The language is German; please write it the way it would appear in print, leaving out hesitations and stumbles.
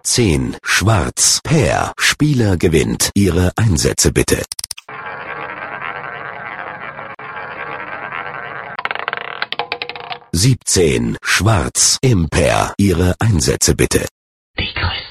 10 Schwarz Pair. Spieler gewinnt. Ihre Einsätze bitte. 17 Schwarz Impair. Ihre Einsätze bitte. Die Größe.